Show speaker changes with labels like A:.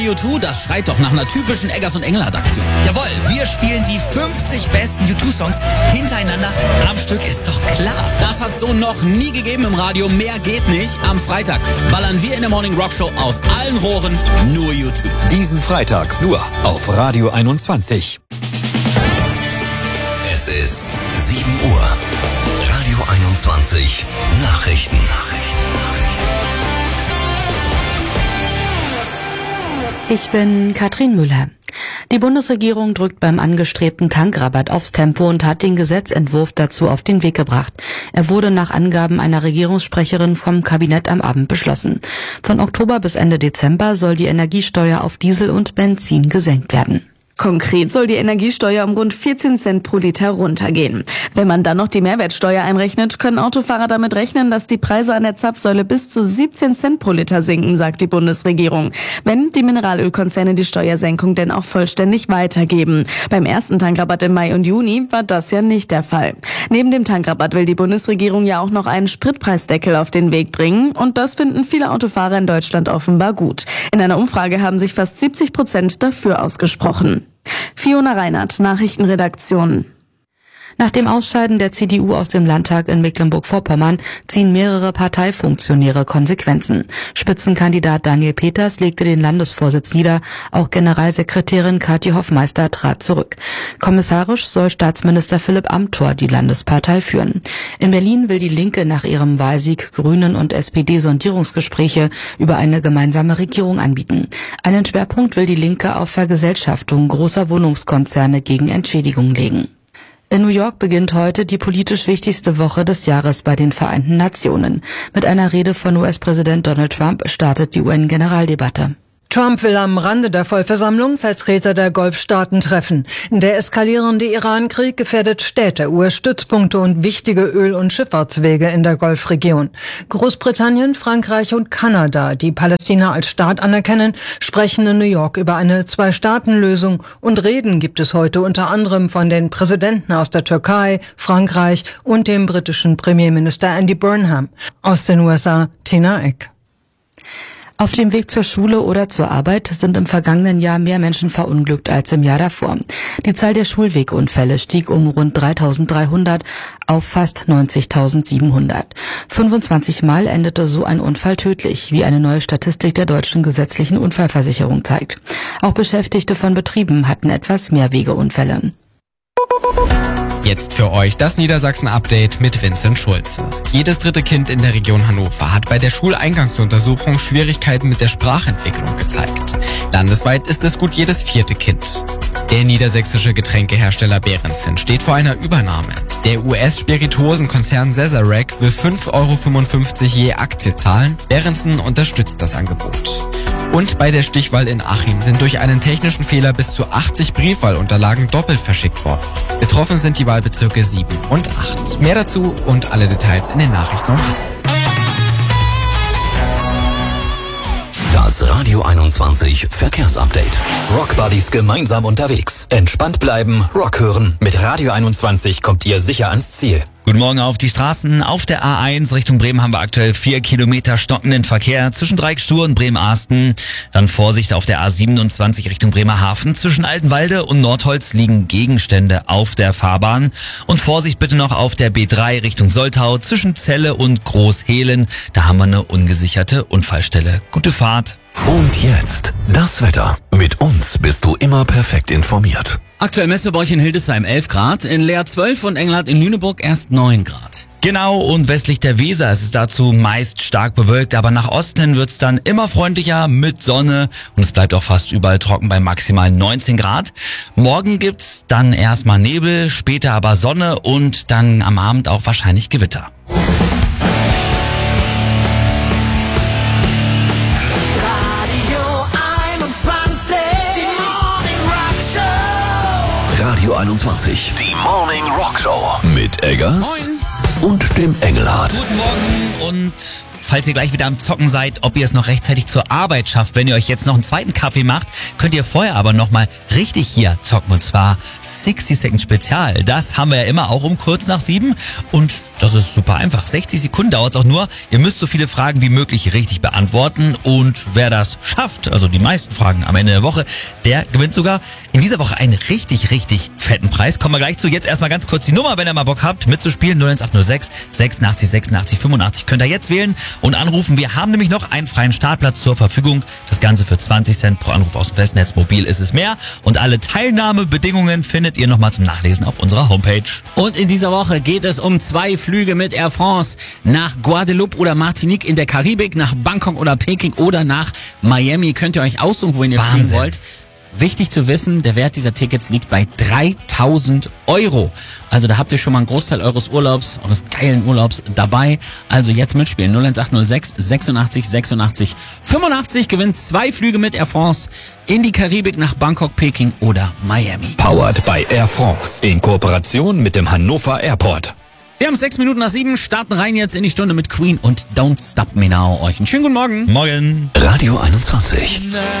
A: U2, das schreit doch nach einer typischen Eggers und Engelhardt-Aktion. Jawohl, wir spielen die 50 besten U2-Songs hintereinander am Stück, ist doch klar. Das hat's so noch nie gegeben im Radio, mehr geht nicht. Am Freitag ballern wir in der Morning Rock Show aus allen Rohren nur U2.
B: Diesen Freitag nur auf Radio 21.
C: Es ist 7 Uhr. Radio 21 Nachrichten.
D: Ich bin Katrin Müller. Die Bundesregierung drückt beim angestrebten Tankrabatt aufs Tempo und hat den Gesetzentwurf dazu auf den Weg gebracht. Er wurde nach Angaben einer Regierungssprecherin vom Kabinett am Abend beschlossen. Von Oktober bis Ende Dezember soll die Energiesteuer auf Diesel und Benzin gesenkt werden.
E: Konkret soll die Energiesteuer um rund 14 Cent pro Liter runtergehen. Wenn man dann noch die Mehrwertsteuer einrechnet, können Autofahrer damit rechnen, dass die Preise an der Zapfsäule bis zu 17 Cent pro Liter sinken, sagt die Bundesregierung. Wenn die Mineralölkonzerne die Steuersenkung denn auch vollständig weitergeben. Beim ersten Tankrabatt im Mai und Juni war das ja nicht der Fall. Neben dem Tankrabatt will die Bundesregierung ja auch noch einen Spritpreisdeckel auf den Weg bringen. Und das finden viele Autofahrer in Deutschland offenbar gut. In einer Umfrage haben sich fast 70% dafür ausgesprochen. Fiona Reinhardt, Nachrichtenredaktion.
D: Nach dem Ausscheiden der CDU aus dem Landtag in Mecklenburg-Vorpommern ziehen mehrere Parteifunktionäre Konsequenzen. Spitzenkandidat Daniel Peters legte den Landesvorsitz nieder, auch Generalsekretärin Kathi Hoffmeister trat zurück. Kommissarisch soll Staatsminister Philipp Amthor die Landespartei führen. In Berlin will die Linke nach ihrem Wahlsieg Grünen und SPD Sondierungsgespräche über eine gemeinsame Regierung anbieten. Einen Schwerpunkt will die Linke auf Vergesellschaftung großer Wohnungskonzerne gegen Entschädigung legen. In New York beginnt heute die politisch wichtigste Woche des Jahres bei den Vereinten Nationen. Mit einer Rede von US-Präsident Donald Trump startet die UN-Generaldebatte.
F: Trump will am Rande der Vollversammlung Vertreter der Golfstaaten treffen. Der eskalierende Iran-Krieg gefährdet Städte, US-Stützpunkte und wichtige Öl- und Schifffahrtswege in der Golfregion. Großbritannien, Frankreich und Kanada, die Palästina als Staat anerkennen, sprechen in New York über eine Zwei-Staaten-Lösung. Und Reden gibt es heute unter anderem von den Präsidenten aus der Türkei, Frankreich und dem britischen Premierminister Andy Burnham. Aus den USA, Tina Eck.
D: Auf dem Weg zur Schule oder zur Arbeit sind im vergangenen Jahr mehr Menschen verunglückt als im Jahr davor. Die Zahl der Schulwegunfälle stieg um rund 3.300 auf fast 90.700. 25 Mal endete so ein Unfall tödlich, wie eine neue Statistik der deutschen gesetzlichen Unfallversicherung zeigt. Auch Beschäftigte von Betrieben hatten etwas mehr Wegeunfälle.
G: Jetzt für euch das Niedersachsen-Update mit Vincent Schulze. Jedes dritte Kind in der Region Hannover hat bei der Schuleingangsuntersuchung Schwierigkeiten mit der Sprachentwicklung gezeigt. Landesweit ist es gut jedes vierte Kind. Der niedersächsische Getränkehersteller Behrensen steht vor einer Übernahme. Der US-Spirituosenkonzern Sazerac will 5,55 € je Aktie zahlen. Behrensen unterstützt das Angebot. Und bei der Stichwahl in Achim sind durch einen technischen Fehler bis zu 80 Briefwahlunterlagen doppelt verschickt worden. Betroffen sind die Wahlbezirke 7 und 8. Mehr dazu und alle Details in den Nachrichten.
C: Das Radio 21 Verkehrsupdate. Rockbuddies gemeinsam unterwegs. Entspannt bleiben, Rock hören. Mit Radio 21 kommt ihr sicher ans Ziel.
H: Guten Morgen auf die Straßen. Auf der A1 Richtung Bremen haben wir aktuell 4 Kilometer stockenden Verkehr zwischen Dreieckstur und Bremen-Arsten. Dann Vorsicht auf der A27 Richtung Bremerhaven. Zwischen Altenwalde und Nordholz liegen Gegenstände auf der Fahrbahn. Und Vorsicht bitte noch auf der B3 Richtung Soltau zwischen Celle und Großhehlen. Da haben wir eine ungesicherte Unfallstelle. Gute Fahrt.
C: Und jetzt das Wetter. Mit uns bist du immer perfekt informiert.
A: Aktuell messen wir bei euch in Hildesheim 11 Grad, in Leer 12 und Engelhardt in Lüneburg erst 9 Grad.
H: Genau, und westlich der Weser ist es dazu meist stark bewölkt, aber nach Osten hin wird's dann immer freundlicher mit Sonne und es bleibt auch fast überall trocken bei maximal 19 Grad. Morgen gibt's dann erstmal Nebel, später aber Sonne und dann am Abend auch wahrscheinlich Gewitter.
C: Radio 21, die Morning Rock Show mit Eggers und dem Engelhardt.
H: Guten Morgen und falls ihr gleich wieder am Zocken seid, ob ihr es noch rechtzeitig zur Arbeit schafft, wenn ihr euch jetzt noch einen zweiten Kaffee macht, könnt ihr vorher aber nochmal richtig hier zocken und zwar 60 Second Spezial. Das haben wir ja immer auch um kurz nach 7 und Das ist super einfach. 60 Sekunden dauert es auch nur. Ihr müsst so viele Fragen wie möglich richtig beantworten. Und wer das schafft, also die meisten Fragen am Ende der Woche, der gewinnt sogar in dieser Woche einen richtig, richtig fetten Preis. Kommen wir gleich zu. Jetzt erstmal ganz kurz die Nummer, wenn ihr mal Bock habt, mitzuspielen. 01806 86 86 85. Könnt ihr jetzt wählen und anrufen. Wir haben nämlich noch einen freien Startplatz zur Verfügung. Das Ganze für 20 Cent pro Anruf aus dem Festnetz. Mobil ist es mehr. Und alle Teilnahmebedingungen findet ihr nochmal zum Nachlesen auf unserer Homepage.
A: Und in dieser Woche geht es um 2 Flüge mit Air France nach Guadeloupe oder Martinique in der Karibik, nach Bangkok oder Peking oder nach Miami. Könnt ihr euch aussuchen, wohin ihr fliegen wollt. Wichtig zu wissen, der Wert dieser Tickets liegt bei 3.000 €. Also da habt ihr schon mal einen Großteil eures Urlaubs, eures geilen Urlaubs dabei. Also jetzt mitspielen. 01806 86 86 85 gewinnt 2 Flüge mit Air France in die Karibik nach Bangkok, Peking oder Miami.
C: Powered by Air France in Kooperation mit dem Hannover Airport.
A: Wir haben 6 Minuten nach 7, starten rein jetzt in die Stunde mit Queen und Don't Stop Me Now. Euch einen schönen guten Morgen.
H: Morgen.
C: Radio 21.